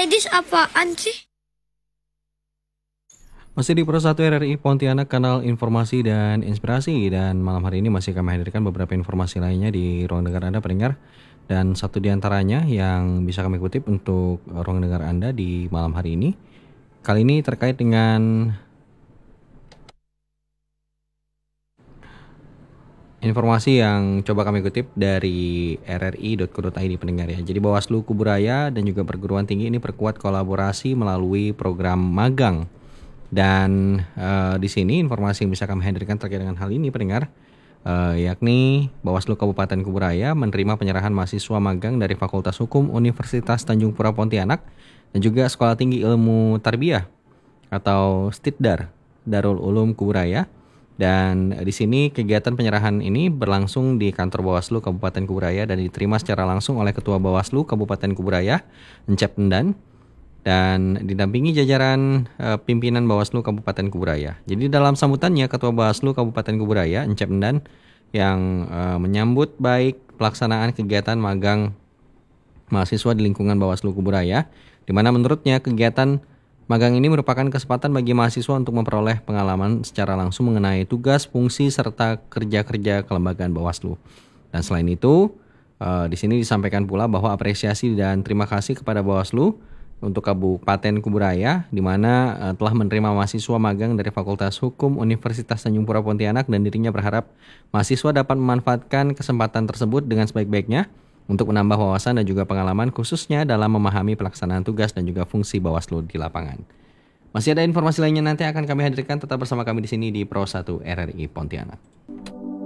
medis apaan sih? Masih di Pro 1 RRI Pontianak, kanal informasi dan inspirasi. Dan malam hari ini masih kami hadirkan beberapa informasi lainnya di ruang dengar Anda pendengar. Dan satu di antaranya yang bisa kami kutip untuk ruang dengar Anda di malam hari ini. Kali ini terkait dengan informasi yang coba kami kutip dari rri.co.id pendengar ya. Jadi Bawaslu Kuburaya dan juga perguruan tinggi ini perkuat kolaborasi melalui program magang. Dan di sini informasi yang bisa kami hadirkan terkait dengan hal ini pendengar, yakni Bawaslu Kabupaten Kuburaya menerima penyerahan mahasiswa magang dari Fakultas Hukum Universitas Tanjung Pura Pontianak dan juga Sekolah Tinggi Ilmu Tarbiyah atau STITDAR Darul Ulum Kuburaya. Dan di sini kegiatan penyerahan ini berlangsung di kantor Bawaslu Kabupaten Kuburaya dan diterima secara langsung oleh Ketua Bawaslu Kabupaten Kuburaya, Encep Endan, dan didampingi jajaran pimpinan Bawaslu Kabupaten Kuburaya. Jadi dalam sambutannya Ketua Bawaslu Kabupaten Kuburaya, Encep Endan, yang menyambut baik pelaksanaan kegiatan magang mahasiswa di lingkungan Bawaslu Kuburaya, di mana menurutnya kegiatan magang ini merupakan kesempatan bagi mahasiswa untuk memperoleh pengalaman secara langsung mengenai tugas, fungsi, serta kerja-kerja kelembagaan Bawaslu. Dan selain itu, di sini disampaikan pula bahwa apresiasi dan terima kasih kepada Bawaslu untuk Kabupaten Kuburaya, di mana telah menerima mahasiswa magang dari Fakultas Hukum Universitas Tanjung Pura Pontianak, dan dirinya berharap mahasiswa dapat memanfaatkan kesempatan tersebut dengan sebaik-baiknya untuk menambah wawasan dan juga pengalaman khususnya dalam memahami pelaksanaan tugas dan juga fungsi Bawaslu di lapangan. Masih ada informasi lainnya nanti akan kami hadirkan, tetap bersama kami di sini di Pro 1 RRI Pontianak.